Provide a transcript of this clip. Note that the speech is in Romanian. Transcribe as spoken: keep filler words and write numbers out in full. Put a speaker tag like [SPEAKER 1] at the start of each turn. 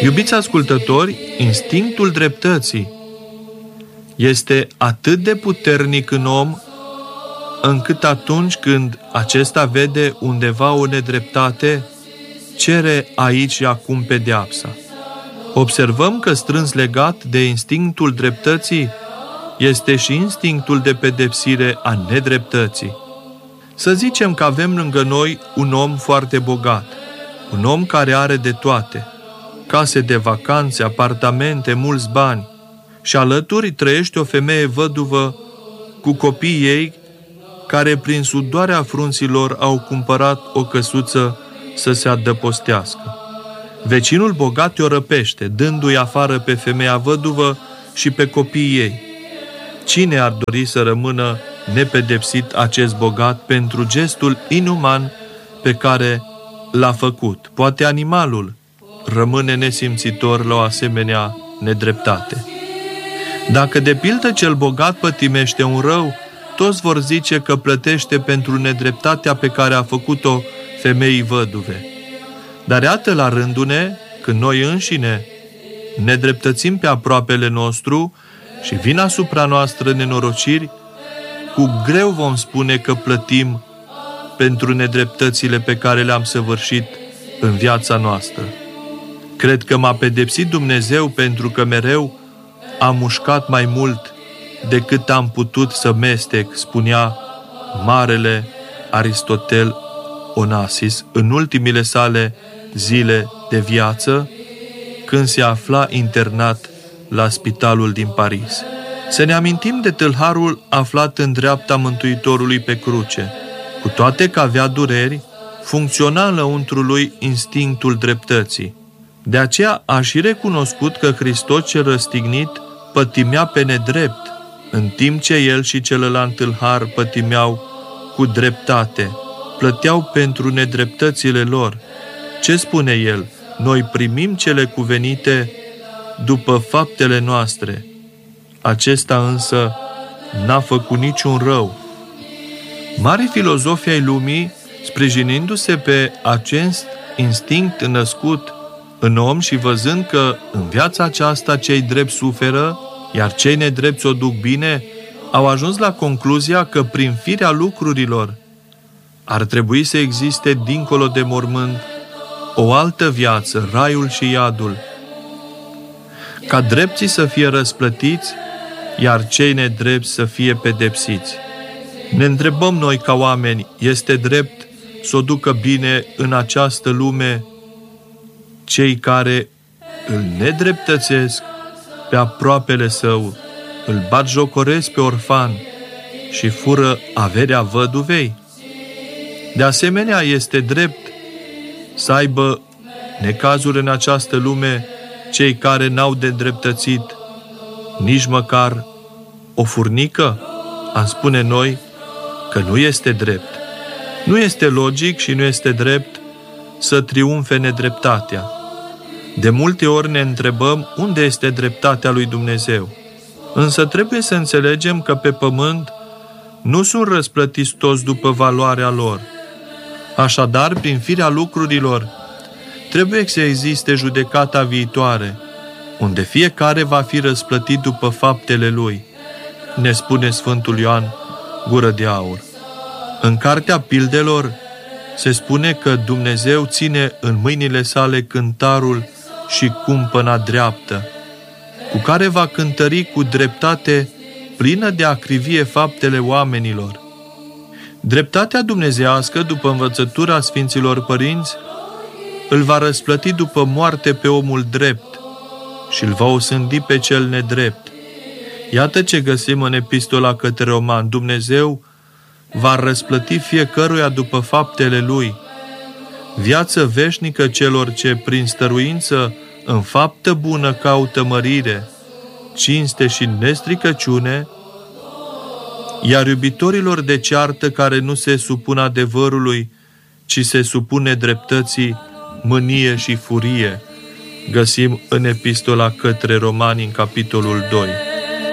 [SPEAKER 1] Iubiți ascultători, instinctul dreptății este atât de puternic în om, încât atunci când acesta vede undeva o nedreptate, cere aici și acum pedeapsa. Observăm că strâns legat de instinctul dreptății este și instinctul de pedepsire a nedreptății. Să zicem că avem lângă noi un om foarte bogat, un om care are de toate, case de vacanțe, apartamente, mulți bani, și alături trăiește o femeie văduvă cu copiii ei care prin sudoarea frunților au cumpărat o căsuță să se adăpostească. Vecinul bogat o răpește, dându-i afară pe femeia văduvă și pe copiii ei. Cine ar dori să rămână nepedepsit acest bogat pentru gestul inuman pe care l-a făcut? Poate animalul rămâne nesimțitor la o asemenea nedreptate. Dacă de pildă cel bogat pătimește un rău, toți vor zice că plătește pentru nedreptatea pe care a făcut-o femeii văduve. Dar iată la rândul-ne, când noi înșine nedreptățim pe aproapele nostru și vin asupra noastră nenorociri, cu greu vom spune că plătim pentru nedreptățile pe care le-am săvârșit în viața noastră. Cred că m-a pedepsit Dumnezeu pentru că mereu am mușcat mai mult decât am putut să mestec, spunea marele Aristotel Onassis în ultimile sale zile de viață, când se afla internat la spitalul din Paris. Să ne amintim de tâlharul aflat în dreapta Mântuitorului pe cruce. Cu toate că avea dureri, funcționa înăuntru lui instinctul dreptății. De aceea a și recunoscut că Hristos cel răstignit pătimea pe nedrept, în timp ce el și celălalt tâlhar pătimeau cu dreptate, plăteau pentru nedreptățile lor. Ce spune el? Noi primim cele cuvenite după faptele noastre. Acesta însă n-a făcut niciun rău. Marii filozofi ai lumii, sprijinindu-se pe acest instinct născut în om și văzând că în viața aceasta cei drepți suferă, iar cei nedrepți o duc bine, au ajuns la concluzia că prin firea lucrurilor ar trebui să existe dincolo de mormânt o altă viață, raiul și iadul, ca drepții să fie răsplătiți, iar cei nedrepți să fie pedepsiți. Ne întrebăm noi ca oameni, este drept să o ducă bine în această lume cei care îl nedreptățesc pe aproapele său, îl batjocoresc pe orfan și fură averea văduvei? De asemenea, este drept să aibă necazuri în această lume cei care n-au de dreptățit nici măcar o furnică? Am spune noi că nu este drept. Nu este logic și nu este drept să triumfe nedreptatea. De multe ori ne întrebăm unde este dreptatea lui Dumnezeu. Însă trebuie să înțelegem că pe pământ nu sunt răsplătiți toți după valoarea lor. Așadar, prin firea lucrurilor, trebuie să existe judecata viitoare, unde fiecare va fi răsplătit după faptele lui, ne spune Sfântul Ioan Gură de Aur. În Cartea Pildelor se spune că Dumnezeu ține în mâinile sale cântarul și cumpăna dreaptă, cu care va cântări cu dreptate plină de acrivie faptele oamenilor. Dreptatea dumnezeiască, după învățătura Sfinților Părinți, îl va răsplăti după moarte pe omul drept și îl va osândi pe cel nedrept. Iată ce găsim în Epistola către Romani. Dumnezeu va răsplăti fiecăruia după faptele lui, viață veșnică celor ce prin stăruință în faptă bună caută mărire, cinste și nestricăciune, iar iubitorilor de ceartă care nu se supun adevărului, ci se supune dreptății, mânie și furie, găsim în Epistola către Romani, în capitolul doi.